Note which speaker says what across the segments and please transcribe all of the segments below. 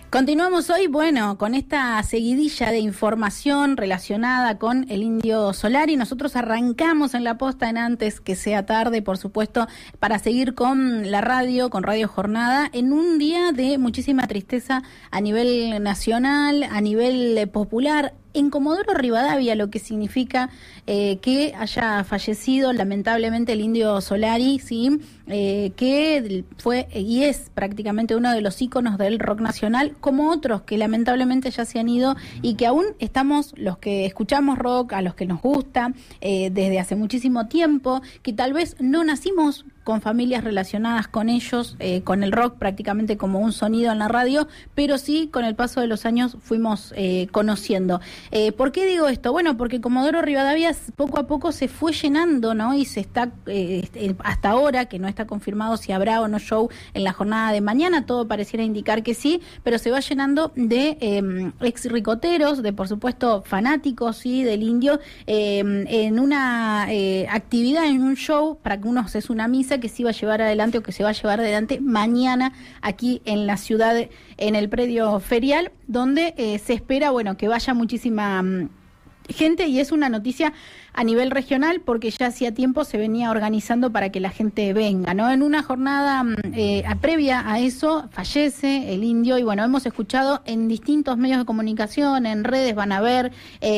Speaker 1: Continuamos hoy, con esta seguidilla de información relacionada con el Indio Solari. Nosotros arrancamos en la posta en antes que sea tarde, por supuesto, para seguir con la radio, con Radio Jornada, en un día de muchísima tristeza a nivel nacional, a nivel popular. En Comodoro Rivadavia, lo que significa que haya fallecido lamentablemente el Indio Solari, ¿sí? Que fue y es prácticamente uno de los íconos del rock nacional, como otros que lamentablemente ya se han ido y que aún estamos, los que escuchamos rock, a los que nos gusta desde hace muchísimo tiempo, que tal vez no nacimos con familias relacionadas con ellos, con el rock prácticamente como un sonido en la radio, pero sí con el paso de los años fuimos conociendo. ¿Por qué digo esto? Bueno, porque Comodoro Rivadavia poco a poco se fue llenando, ¿no? Y se está, hasta ahora, que no está confirmado si habrá o no show en la jornada de mañana, todo pareciera indicar que sí, pero se va llenando de ex ricoteros, de por supuesto fanáticos, ¿sí? Del Indio, en una actividad, en un show, para que unos es una misa que se iba a llevar adelante o que se va a llevar adelante mañana aquí en la ciudad, en el predio ferial, donde se espera, que vaya muchísima gente, y es una noticia a nivel regional porque ya hacía tiempo se venía organizando para que la gente venga, ¿no? En una jornada previa a eso fallece el Indio y hemos escuchado en distintos medios de comunicación, en redes van a ver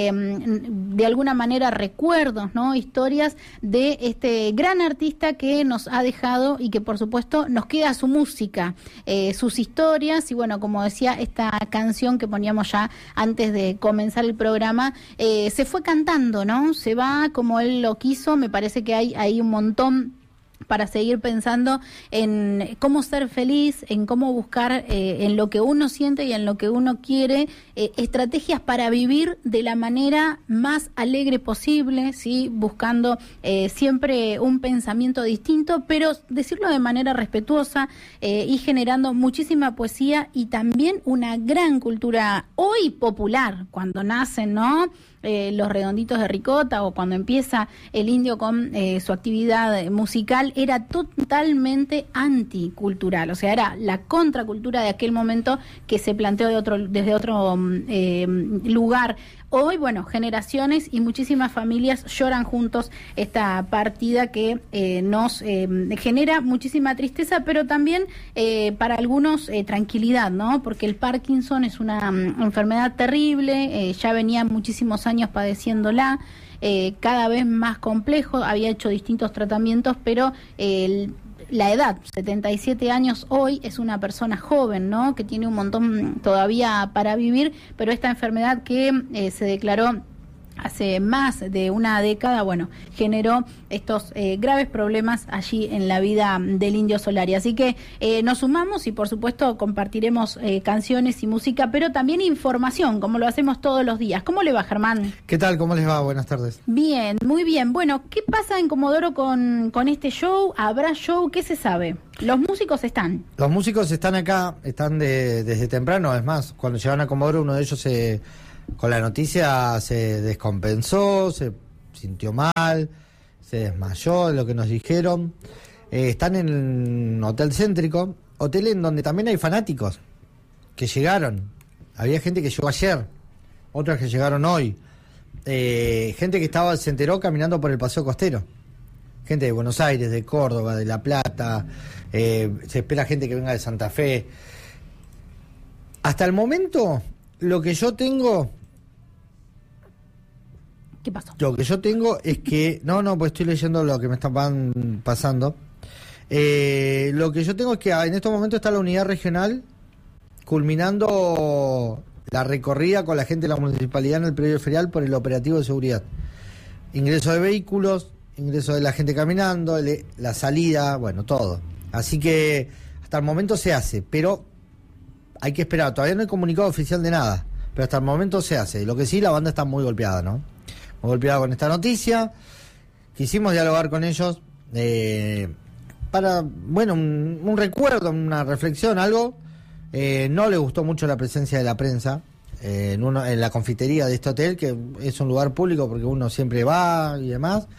Speaker 1: de alguna manera recuerdos, ¿no? Historias de este gran artista que nos ha dejado y que por supuesto nos queda su música, sus historias y como decía, esta canción que poníamos ya antes de comenzar el programa, se fue cantando, ¿no? Se va como él lo quiso. Me parece que hay un montón para seguir pensando en cómo ser feliz, en cómo buscar en lo que uno siente y en lo que uno quiere, estrategias para vivir de la manera más alegre posible, ¿sí? Buscando siempre un pensamiento distinto, pero decirlo de manera respetuosa y generando muchísima poesía y también una gran cultura hoy popular, cuando nacen, ¿no? Los Redonditos de Ricota o cuando empieza el Indio con su actividad musical, era totalmente anticultural, o sea, era la contracultura de aquel momento que se planteó desde otro lugar. Hoy, generaciones y muchísimas familias lloran juntos esta partida que nos genera muchísima tristeza, pero también para algunos tranquilidad, ¿no? Porque el Parkinson es una enfermedad terrible, ya venía muchísimos años padeciéndola, cada vez más complejo, había hecho distintos tratamientos, pero la edad, 77 años hoy, es una persona joven, ¿no? Que tiene un montón todavía para vivir, pero esta enfermedad que se declaró hace más de una década, generó estos graves problemas allí en la vida del Indio Solari. Así que nos sumamos y por supuesto compartiremos canciones y música, pero también información, como lo hacemos todos los días. ¿Cómo le va, Germán?
Speaker 2: ¿Qué tal? ¿Cómo les va? Buenas tardes.
Speaker 1: Bien, muy bien. ¿Qué pasa en Comodoro con este show? ¿Habrá show? ¿Qué se sabe? ¿Los músicos están?
Speaker 2: Los músicos están acá, están desde temprano. Es más, cuando llegaron a Comodoro, uno de ellos con la noticia se descompensó, se sintió mal, se desmayó, lo que nos dijeron. Están en un hotel céntrico, hotel en donde también hay fanáticos que llegaron. Había gente que llegó ayer, otras que llegaron hoy. Gente que se enteró caminando por el Paseo Costero. Gente de Buenos Aires, de Córdoba, de La Plata. Se espera gente que venga de Santa Fe. Hasta el momento, lo que yo tengo...
Speaker 1: ¿Qué pasó?
Speaker 2: Lo que yo tengo es que... pues estoy leyendo lo que me están pasando. Lo que yo tengo es que en estos momentos está la unidad regional culminando la recorrida con la gente de la municipalidad en el predio ferial por el operativo de seguridad. Ingreso de vehículos, ingreso de la gente caminando, la salida, todo. Así que hasta el momento se hace, pero hay que esperar. Todavía no hay comunicado oficial de nada, pero hasta el momento se hace. Lo que sí, la banda está muy golpeada, ¿no? Muy golpeada con esta noticia. Quisimos dialogar con ellos para, un recuerdo, una reflexión, algo. No le gustó mucho la presencia de la prensa en la confitería de este hotel, que es un lugar público porque uno siempre va y demás.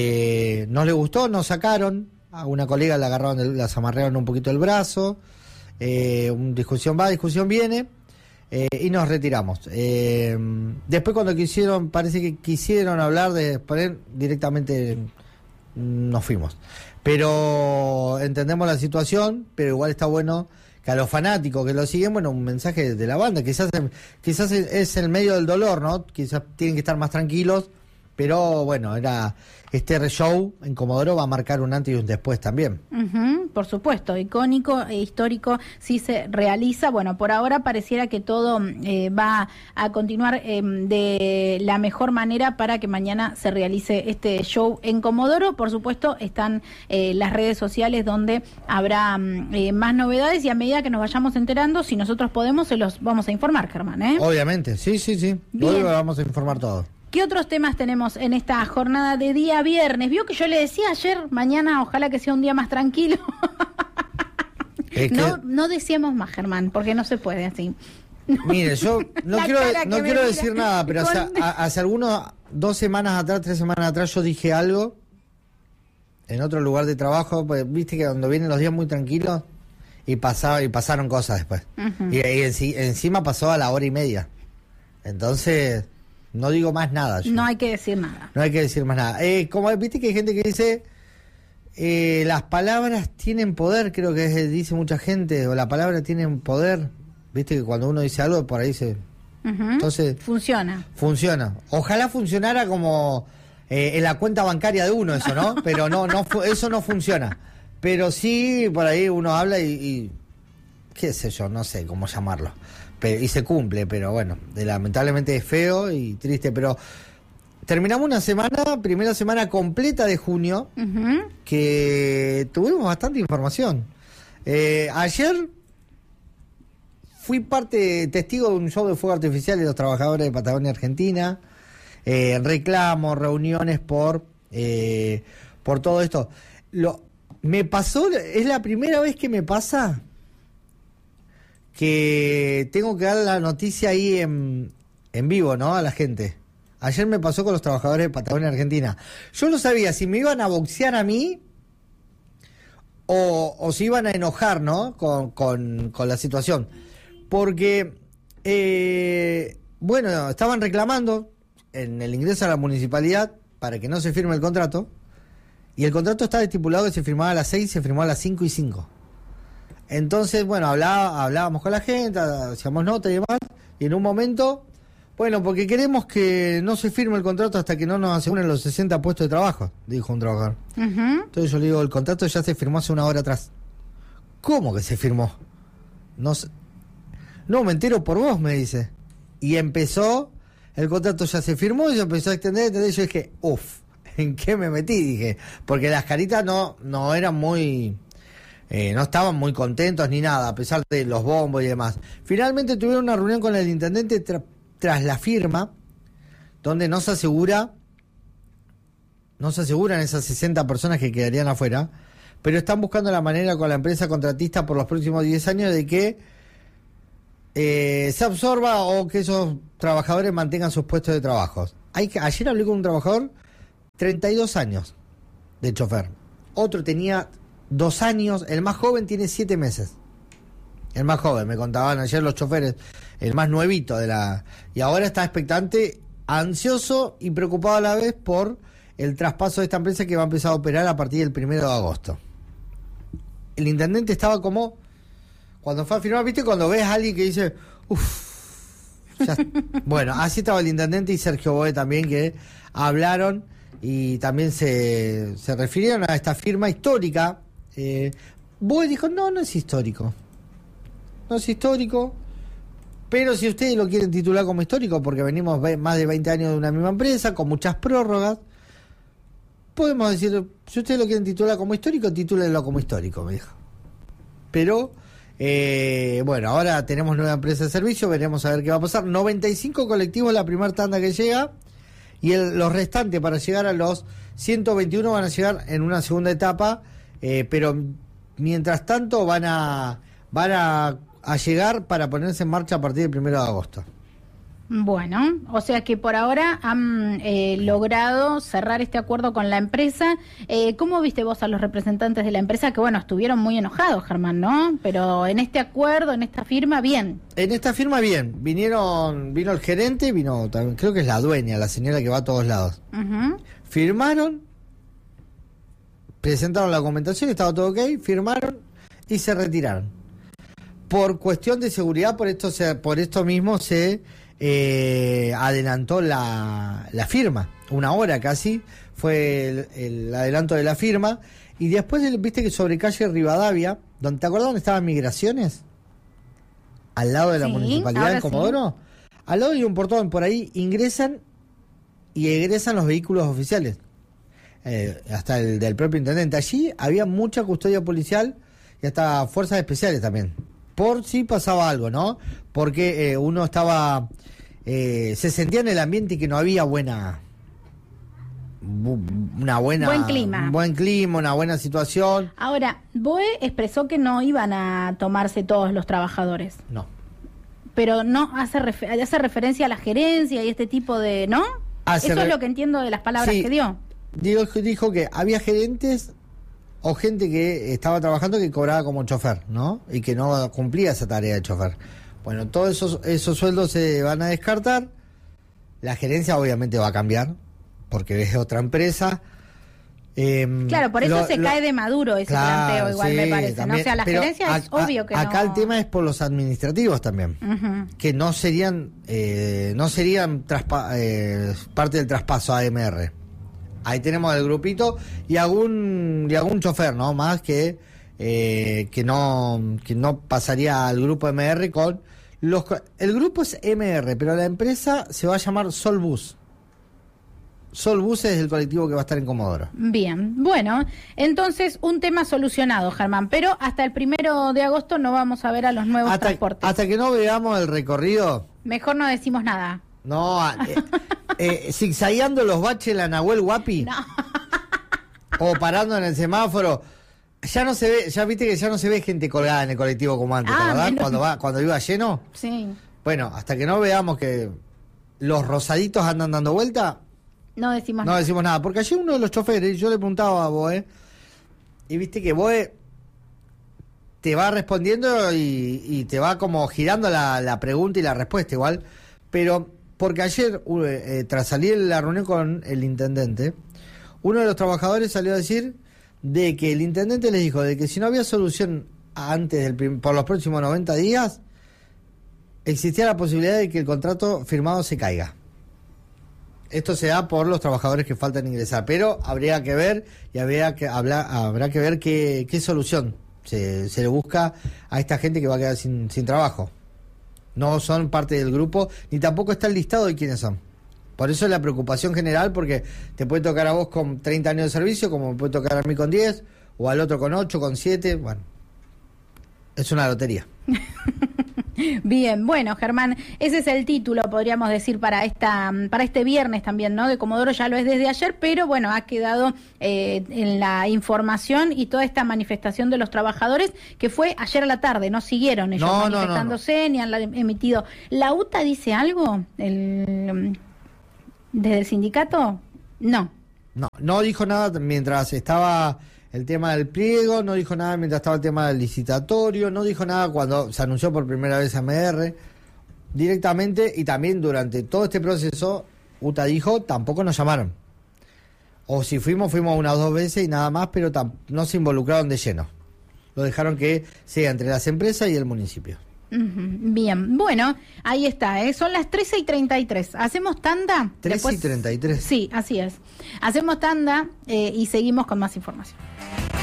Speaker 2: No le gustó, nos sacaron. A una colega la amarraron un poquito el brazo. discusión va, discusión viene, y nos retiramos. Después cuando parece que quisieron hablar de poner directamente, nos fuimos. Pero entendemos la situación, pero igual está bueno que a los fanáticos que lo siguen, bueno, un mensaje de la banda, quizás es el medio del dolor, ¿no? Quizás tienen que estar más tranquilos, pero bueno, este show en Comodoro va a marcar un antes y un después también.
Speaker 1: Por supuesto, icónico e histórico si se realiza. Bueno, por ahora pareciera que todo va a continuar de la mejor manera para que mañana se realice este show en Comodoro. Por supuesto, están las redes sociales donde habrá más novedades, y a medida que nos vayamos enterando, si nosotros podemos, se los vamos a informar, Germán, ¿eh?
Speaker 2: Obviamente, sí. Hoy vamos a informar todo.
Speaker 1: ¿Qué otros temas tenemos en esta jornada de día viernes? Vio que yo le decía ayer, mañana ojalá que sea un día más tranquilo. No decíamos más, Germán, porque no se puede así.
Speaker 2: Mire, yo no quiero decir nada, pero hace 2 semanas atrás, 3 semanas atrás, yo dije algo en otro lugar de trabajo, pues viste que cuando vienen los días muy tranquilos y pasaron cosas después. Y encima pasó a la 1:30. Entonces... no digo más nada.
Speaker 1: No hay que decir nada.
Speaker 2: No hay que decir más nada. Como viste que hay gente que dice, las palabras tienen poder, creo que dice mucha gente, o la palabra tiene poder. Viste que cuando uno dice algo, por ahí se... Entonces... Funciona. Ojalá funcionara como en la cuenta bancaria de uno eso, ¿no? Pero eso no funciona. Pero sí, por ahí uno habla y qué sé yo, no sé cómo llamarlo. Y se cumple, pero bueno, lamentablemente es feo y triste, pero terminamos primera semana completa de junio, que tuvimos bastante información. Ayer fui testigo de un show de fuego artificial de los trabajadores de Patagonia Argentina, reclamos, reuniones por todo esto. Me pasó, es la primera vez que me pasa que tengo que dar la noticia ahí en vivo, ¿no? A la gente. Ayer me pasó con los trabajadores de Patagonia Argentina. Yo no sabía si me iban a boxear a mí o se iban a enojar, ¿no? Con la situación. Porque, bueno, estaban reclamando en el ingreso a la municipalidad para que no se firme el contrato. Y el contrato estaba estipulado que se firmaba a las 6 y se firmó a las 5:05. Entonces, bueno, hablábamos con la gente, hacíamos nota y demás, y en un momento, bueno, porque queremos que no se firme el contrato hasta que no nos aseguren los 60 puestos de trabajo, dijo un trabajador. Entonces yo le digo, el contrato ya se firmó hace 1 hora atrás. ¿Cómo que se firmó? No, me entero por vos, me dice. Y empezó, el contrato ya se firmó y se empezó a extender, y yo dije, ¿en qué me metí? Dije, porque las caritas no eran muy... no estaban muy contentos ni nada, a pesar de los bombos y demás. Finalmente tuvieron una reunión con el intendente tras la firma, donde no se aseguran esas 60 personas que quedarían afuera, pero están buscando la manera con la empresa contratista por los próximos 10 años de que se absorba o que esos trabajadores mantengan sus puestos de trabajo. Ayer hablé con un trabajador, 32 años de chofer. Otro tenía 2 años, el más joven tiene 7 meses. El más joven, me contaban ayer los choferes, el más nuevito y ahora está expectante, ansioso y preocupado a la vez por el traspaso de esta empresa que va a empezar a operar a partir del 1 de agosto. El intendente estaba como, cuando fue a firmar, ¿viste? Cuando ves a alguien que dice, bueno, así estaba el intendente y Sergio Boe también, que hablaron y también se refirieron a esta firma histórica. Boe dijo, no es histórico. No es histórico, pero si ustedes lo quieren titular como histórico, porque venimos más de 20 años de una misma empresa, con muchas prórrogas, podemos decir, si ustedes lo quieren titular como histórico, titúlenlo como histórico, me dijo. Pero, bueno, ahora tenemos nueva empresa de servicio, veremos a ver qué va a pasar. 95 colectivos la primera tanda que llega, y los restantes para llegar a los 121 van a llegar en una segunda etapa, pero mientras tanto van a llegar para ponerse en marcha a partir del 1 de agosto.
Speaker 1: Bueno, o sea que por ahora han logrado cerrar este acuerdo con la empresa. ¿Cómo viste vos a los representantes de la empresa? Que bueno, estuvieron muy enojados, Germán, ¿no? Pero en este acuerdo, en esta firma, bien.
Speaker 2: En esta firma, bien. Vino el gerente, vino también, creo que es la dueña, la señora que va a todos lados. Firmaron, presentaron la documentación, estaba todo ok, firmaron y se retiraron. Por cuestión de seguridad, por esto mismo se adelantó la firma, 1 hora casi fue el adelanto de la firma, y después viste que sobre calle Rivadavia, donde, ¿te acuerdas dónde estaban Migraciones? Al lado de la municipalidad de Comodoro, al lado hay un portón, por ahí ingresan y egresan los vehículos oficiales, hasta el del propio intendente. Allí había mucha custodia policial y hasta fuerzas especiales también, por si pasaba algo, ¿no? Porque uno estaba, se sentía en el ambiente que no había buen clima, una buena situación.
Speaker 1: Ahora, BOE expresó que no iban a tomarse todos los trabajadores.
Speaker 2: No.
Speaker 1: Pero no hace referencia a la gerencia y este tipo de, ¿no? Eso es lo que entiendo de las palabras que dio.
Speaker 2: Dijo que había gerentes o gente que estaba trabajando que cobraba como chofer, ¿no? Y que no cumplía esa tarea de chofer. Bueno, todos esos sueldos se van a descartar. La gerencia obviamente va a cambiar, porque es otra empresa.
Speaker 1: Claro, por eso se cae de maduro ese planteo, igual me parece, también, ¿no? O sea, la gerencia es obvio que
Speaker 2: acá el tema es por los administrativos también, que no serían parte del traspaso a AMR. Ahí tenemos el grupito y algún chofer, ¿no? Más que no pasaría al grupo MR con el grupo es MR, pero la empresa se va a llamar Solbus. Solbus es el colectivo que va a estar en Comodoro.
Speaker 1: Bien, bueno, entonces un tema solucionado, Germán, pero hasta el 1 de agosto no vamos a ver a los nuevos transportes.
Speaker 2: Hasta que no veamos el recorrido.
Speaker 1: Mejor no decimos nada.
Speaker 2: No, zigzagueando los baches la Nahuel Huapi.
Speaker 1: No.
Speaker 2: O parando en el semáforo. Ya no se ve, ya viste que ya no se ve gente colgada en el colectivo como antes, ¿verdad? Cuando iba lleno.
Speaker 1: Sí.
Speaker 2: Bueno, hasta que no veamos que los rosaditos andan dando vuelta,
Speaker 1: no decimos
Speaker 2: nada. Porque ayer uno de los choferes, yo le preguntaba a BOE, y viste que BOE te va respondiendo y te va como girando la pregunta y la respuesta igual. Pero porque ayer, tras salir de la reunión con el intendente, uno de los trabajadores salió a decir de que el intendente les dijo de que si no había solución antes por los próximos 90 días, existía la posibilidad de que el contrato firmado se caiga. Esto se da por los trabajadores que faltan ingresar, pero habría que ver y habrá que ver qué solución se le busca a esta gente que va a quedar sin trabajo. No son parte del grupo, ni tampoco está el listado de quiénes son. Por eso es la preocupación general, porque te puede tocar a vos con 30 años de servicio, como me puede tocar a mí con 10, o al otro con 8, con 7, bueno, es una lotería.
Speaker 1: Bien, bueno, Germán, ese es el título, podríamos decir, para este viernes también, ¿no? De Comodoro ya lo es desde ayer, pero bueno, ha quedado en la información y toda esta manifestación de los trabajadores que fue ayer a la tarde, no siguieron ellos manifestándose, ni han emitido. ¿La UTA dice algo desde el sindicato? No
Speaker 2: dijo nada mientras estaba el tema del pliego, no dijo nada mientras estaba el tema del licitatorio, no dijo nada cuando se anunció por primera vez AMR, directamente, y también durante todo este proceso, UTA dijo, tampoco nos llamaron. O si fuimos 1 o 2 veces y nada más, pero no se involucraron de lleno. Lo dejaron que sea entre las empresas y el municipio.
Speaker 1: Bien, bueno, ahí está, son las 13:33. ¿Hacemos tanda?
Speaker 2: 13:33.
Speaker 1: Sí, así es. Hacemos tanda y seguimos con más información.